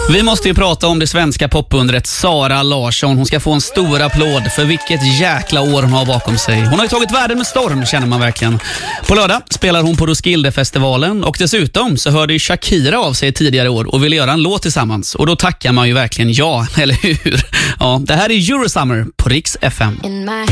Vi måste ju prata om det svenska popundret Sara Larsson. Hon ska få en stor applåd för vilket jäkla år hon har bakom sig. Hon har ju tagit världen med storm, känner man verkligen. På lördag spelar hon på Roskilde-festivalen och dessutom så hörde ju Shakira av sig tidigare år och ville göra en låt tillsammans. Och då tackar man ju verkligen ja, eller hur? Ja, det här är Eurosummer på Rix FM.